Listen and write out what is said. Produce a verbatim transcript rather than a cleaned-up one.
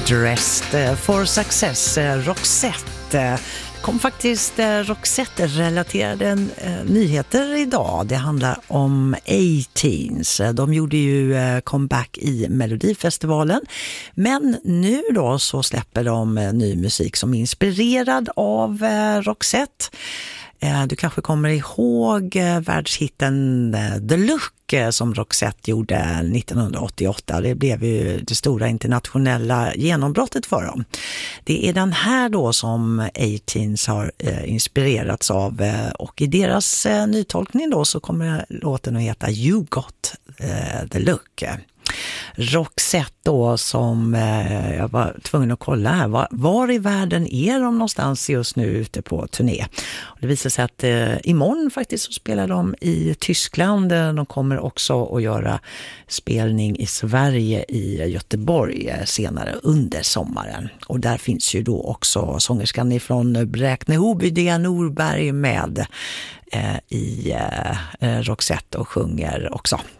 Dressed for Success, Roxette. Kom faktiskt Roxette-relaterade nyheter idag. Det handlar om A-Teens. De gjorde ju comeback i Melodifestivalen. Men nu då så släpper de ny musik som är inspirerad av Roxette. Du kanske kommer ihåg världshitten The Look som Roxette gjorde nittonhundraåttioåtta. Det blev ju det stora internationella genombrottet för dem. Det är den här då som A-Teens har eh, inspirerats av eh, och i deras eh, nytolkning då så kommer låten att heta You Got eh, The Look. Roxette då som eh, jag var tvungen att kolla här, var, var i världen är de någonstans just nu ute på turné? Och det visar sig att eh, imorgon faktiskt så spelar de i Tyskland. De kommer också att göra spelning i Sverige i Göteborg eh, senare under sommaren. Och där finns ju då också sångerskan ifrån Bräkne-Hoby, Dea Norberg med eh, i eh, Roxette och sjunger också.